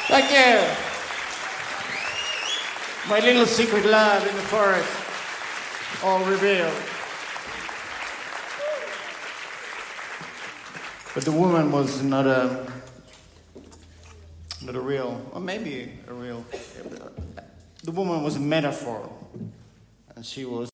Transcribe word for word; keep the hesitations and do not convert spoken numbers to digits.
Thank you. My little secret lab in the forest, all revealed. But the woman was not a, not a real, or maybe a real. The woman was a metaphor, and she was